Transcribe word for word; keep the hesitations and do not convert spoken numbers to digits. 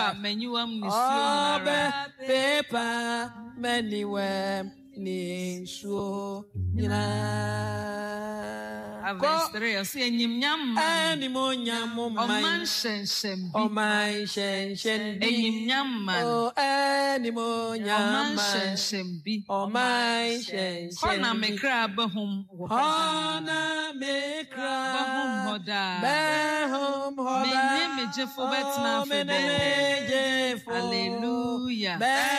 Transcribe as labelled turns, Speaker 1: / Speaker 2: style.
Speaker 1: menyuam nisuo
Speaker 2: pepa meniwem nisuo nyina.
Speaker 1: Verse three, I say enyimnyam
Speaker 2: enyimnyam
Speaker 1: oman shenshembi
Speaker 2: oman shenshembi
Speaker 1: enyimnyam
Speaker 2: oh enyimnyam
Speaker 1: oman shenshembi
Speaker 2: oman shenshembi
Speaker 1: hona mekra behum
Speaker 2: hona mekra
Speaker 1: behum hoda
Speaker 2: behum hoda
Speaker 1: menye mejefo betna febo. Hallelujah.